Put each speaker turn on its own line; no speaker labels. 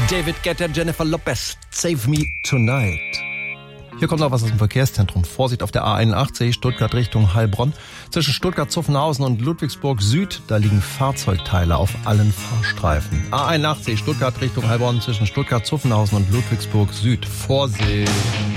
David Guetta, Jennifer Lopez, Save Me Tonight. Hier kommt noch was aus dem Verkehrszentrum. Vorsicht auf der A81, Stuttgart Richtung Heilbronn. Zwischen Stuttgart-Zuffenhausen und Ludwigsburg Süd, da liegen Fahrzeugteile auf allen Fahrstreifen. A81, Stuttgart Richtung Heilbronn, zwischen Stuttgart-Zuffenhausen und Ludwigsburg Süd. Vorsicht!